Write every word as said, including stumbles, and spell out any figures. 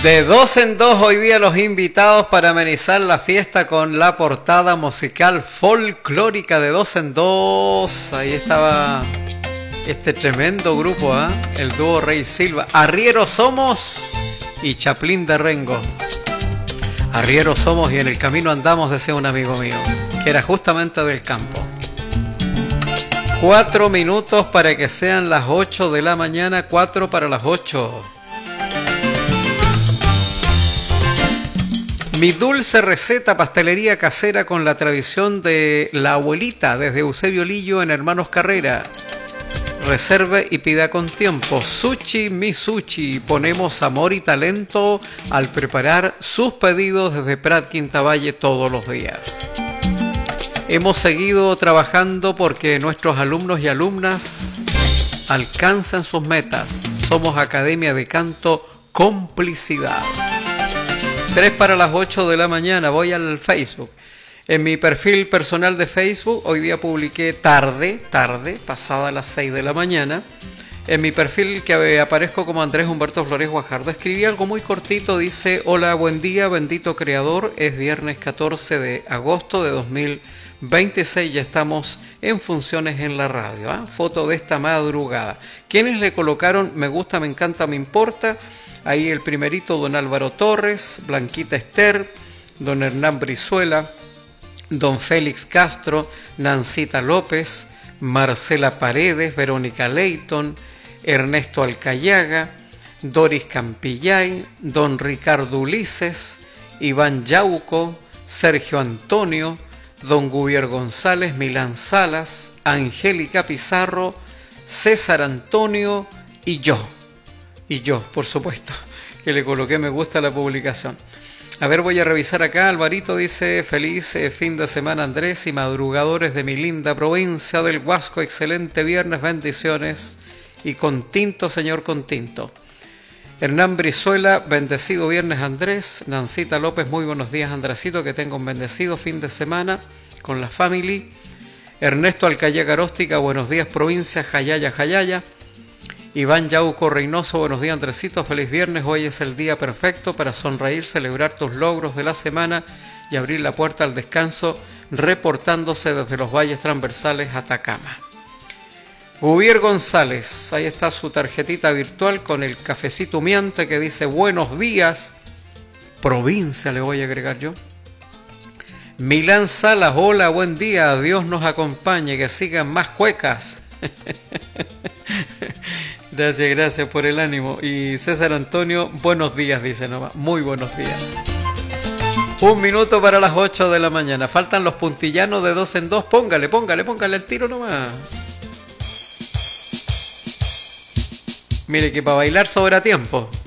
De dos en dos hoy día los invitados para amenizar la fiesta con la portada musical folclórica de dos en dos. Ahí estaba este tremendo grupo, ¿eh? El dúo Rey Silva. Arrieros somos y Chaplín de Rengo. Arrieros somos y en el camino andamos, decía un amigo mío, que era justamente del campo. Cuatro minutos para que sean las ocho de la mañana, cuatro para las ocho. Mi dulce receta, pastelería casera con la tradición de la abuelita desde Eusebio Lillo en Hermanos Carrera. Reserve y pida con tiempo. Sushi Mi Sushi. Ponemos amor y talento al preparar sus pedidos desde Prat Quinta Valle todos los días. Hemos seguido trabajando porque nuestros alumnos y alumnas alcancen sus metas. Somos Academia de Canto Complicidad. Tres para las ocho de la mañana, voy al Facebook. En mi perfil personal de Facebook, hoy día publiqué tarde, tarde, pasada las seis de la mañana. En mi perfil que aparezco como Andrés Humberto Flores Guajardo, escribí algo muy cortito, dice: hola, buen día, bendito creador, es viernes catorce de agosto de dos mil veintiséis, ya estamos en funciones en la radio, ¿eh? Foto de esta madrugada. ¿Quiénes le colocaron me gusta, me encanta, me importa? Ahí el primerito, don Álvaro Torres, Blanquita Esther, don Hernán Brizuela, don Félix Castro, Nancita López, Marcela Paredes, Verónica Leighton, Ernesto Alcayaga, Doris Campillay, don Ricardo Ulises, Iván Yauco, Sergio Antonio, don Gubier González, Milán Salas, Angélica Pizarro, César Antonio y yo. Y yo, por supuesto, que le coloqué me gusta a la publicación. A ver, voy a revisar acá. Alvarito dice: feliz eh, fin de semana, Andrés y madrugadores de mi linda provincia del Huasco. Excelente viernes, bendiciones. Y con tinto, señor, con tinto. Hernán Brizuela, bendecido viernes, Andrés. Nancita López, muy buenos días, Andresito, que tenga un bendecido fin de semana con la family. Ernesto Alcayaga Aróstica, buenos días, provincia, Jayaya, Jayaya. Iván Yauco Reynoso, buenos días, Andresito, feliz viernes, hoy es el día perfecto para sonreír, celebrar tus logros de la semana y abrir la puerta al descanso, reportándose desde los valles transversales Atacama. Gubier González, ahí está su tarjetita virtual con el cafecito humeante que dice: buenos días, provincia, le voy a agregar yo. Milán Salas, hola, buen día, Dios nos acompañe, que sigan más cuecas. Gracias, gracias por el ánimo. Y César Antonio, buenos días, dice nomás. Muy buenos días. Un minuto para las ocho de la mañana. Faltan los puntillanos de dos en dos. Póngale, póngale, póngale el tiro nomás. Mire que para bailar sobra tiempo.